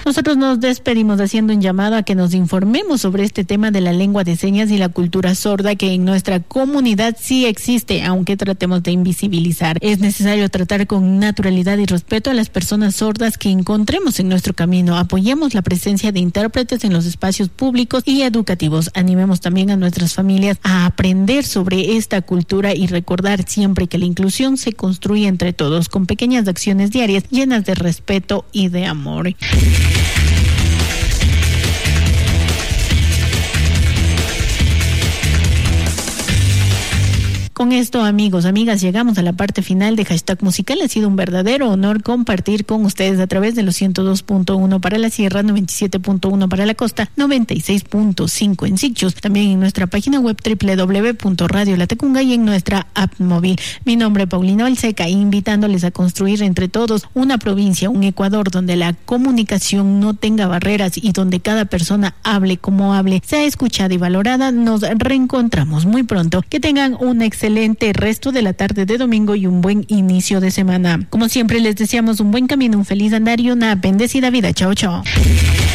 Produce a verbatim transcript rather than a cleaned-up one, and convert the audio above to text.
Nosotros nos despedimos haciendo un llamado a que nos informemos sobre este tema de la lengua de señas y la cultura sorda que en nuestra comunidad sí existe, aunque tratemos de invisibilizar. Es necesario tratar con naturalidad y respeto a las personas sordas que encontremos en nuestro camino. Apoyemos la presencia de intérpretes en los espacios públicos y educativos. Animemos también a nuestras familias a aprender sobre esta cultura y recordar siempre que la inclusión se construye entre todos con pequeñas acciones diarias llenas de respeto y de amor. Con esto, amigos, amigas, llegamos a la parte final de Hashtag Musical. Ha sido un verdadero honor compartir con ustedes a través de los ciento dos punto uno para la Sierra, noventa y siete punto uno para la Costa, noventa y seis punto cinco en Sitges, también en nuestra página web doble u doble u doble u punto radio latacunga y en nuestra app móvil. Mi nombre es Paulina Valseca, invitándoles a construir entre todos una provincia, un Ecuador donde la comunicación no tenga barreras y donde cada persona hable como hable, sea escuchada y valorada. Nos reencontramos muy pronto. Que tengan una excelente excelente resto de la tarde de domingo y un buen inicio de semana. Como siempre, les deseamos un buen camino, un feliz andar y una bendecida vida. Chao, chao.